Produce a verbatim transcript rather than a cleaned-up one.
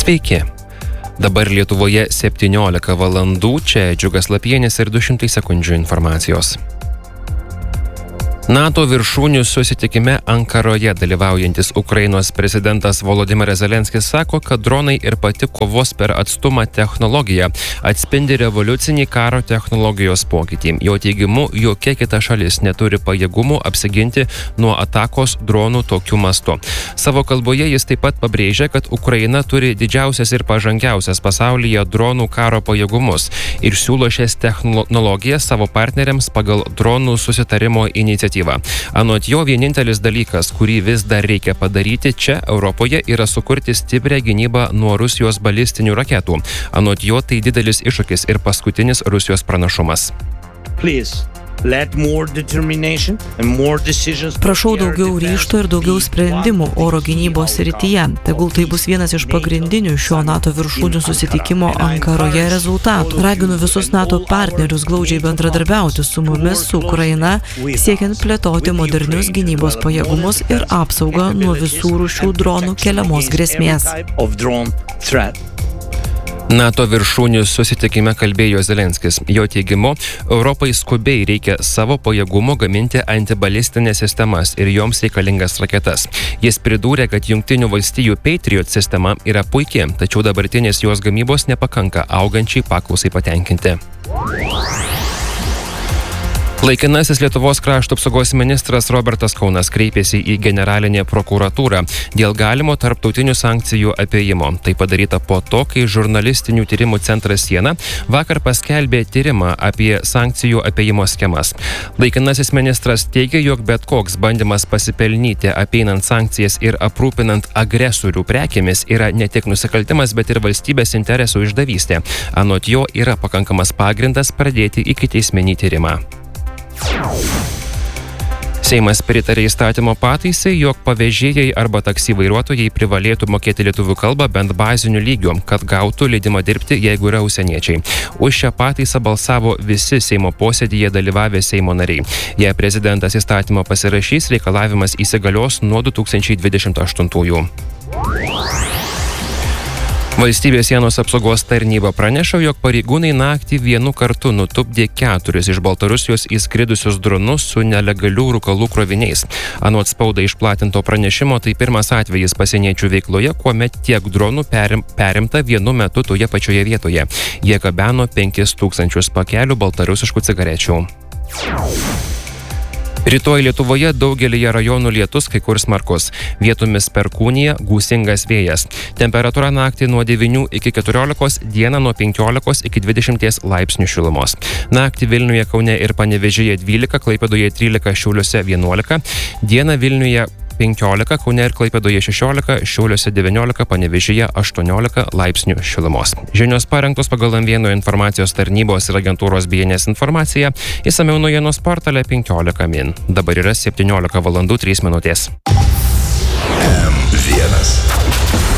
Sveiki. Dabar Lietuvoje septyniolika valandų, čia Džiugas Lapienis ir du šimtai sekundžių informacijos. NATO viršūnių susitikime Ankaroje dalyvaujantis Ukrainos prezidentas Volodymyras Zelenskis sako, kad dronai ir pati kovos per atstumą technologija atspindi revoliucinį karo technologijos pokytį. Jo teigimu, jokia kita šalis neturi pajėgumų apsiginti nuo atakos dronų tokiu mastu. Savo kalboje jis taip pat pabrėžia, kad Ukraina turi didžiausias ir pažangiausias pasaulyje dronų karo pajėgumus ir siūlo šias technologijas savo partneriams pagal dronų susitarimo iniciatyvą. Anot jo, vienintelis dalykas, kurį vis dar reikia padaryti čia, Europoje, yra sukurti stiprią gynybą nuo Rusijos balistinių raketų. Anot jo, tai didelis iššūkis ir paskutinis Rusijos pranašumas. Please. Prašau daugiau ryžto ir daugiau sprendimų oro gynybos srityje. Tegul tai bus vienas iš pagrindinių šio NATO viršūnių susitikimo Ankaroje rezultatų. Raginu visus NATO partnerius glaudžiai bendradarbiauti su mumis, su Ukraina, siekiant plėtoti modernius gynybos pajėgumus ir apsaugą nuo visų rūšių dronų keliamos grėsmės. NATO viršūnių susitikime kalbėjo Zelenskis. Jo teigimu, Europai skubiai reikia savo pajėgumo gaminti antibalistinės sistemas ir joms reikalingas raketas. Jis pridūrė, kad Jungtinių valstijų Patriot sistema yra puiki, tačiau dabartinės jos gamybos nepakanka augančiai paklausai patenkinti. Laikinasis Lietuvos krašto apsaugos ministras Robertas Kaunas kreipėsi į generalinę prokuratūrą dėl galimo tarptautinių sankcijų apėjimo. Tai padaryta po to, kai žurnalistinių tyrimų centras Siena vakar paskelbė tyrimą apie sankcijų apėjimo schemas. Laikinasis ministras teigia, jog bet koks bandymas pasipelnyti apeinant sankcijas ir aprūpinant agresorių prekėmis yra ne tik nusikaltimas, bet ir valstybės interesų išdavystė. Anot jo yra pakankamas pagrindas pradėti ikiteisminį tyrimą. Seimas pritarė įstatymo pataisai, jog pavėžėjai arba taksi vairuotojai privalėtų mokėti lietuvių kalbą bent baziniu lygiu, kad gautų leidimą dirbti, jeigu yra užsieniečiai. Už šią pataisą balsavo visi Seimo posėdyje dalyvavę Seimo nariai. Jei prezidentas įstatymą pasirašys, reikalavimas įsigalios nuo du tūkstančiai dvidešimt aštuntųjų. Valstybės sienos apsaugos tarnyba praneša, jog pareigūnai naktį vienu kartu nutupdė keturis iš Baltarusijos įskridusius dronus su nelegalių rūkalų kroviniais. Anot spaudai išplatinto pranešimo, tai pirmas atvejis pasieniečių veikloje, kuomet tiek dronų perim, perimta vienu metu toje pačioje vietoje. Jie gabeno penkis tūkstančius pakelių baltarusiškų cigarečių. Rytoj Lietuvoje daugelyje rajonų lietus, kai kur smarkus. Vietomis perkūnija, gūsingas vėjas. Temperatūra naktį nuo devynių iki keturiolikos, dieną nuo penkiolikos iki dvidešimties laipsnių šilumos. Naktį Vilniuje, Kaune ir Panevėžyje dvylika, Klaipėdoje trylika, Šiauliuose vienuolika. Dieną Vilniuje penkiolika, Kaune ir Klaipėdoje šešiolika, Šiauliuose devyniolika, Panevėžyje aštuoniolika laipsnių šilumos. Žinios parengtos pagal M vienas informacijos tarnybos ir agentūros B N S informaciją. Išsamiau naujienos portale penkiolika min. Dabar yra septyniolika valandų trys minutės. M vienas.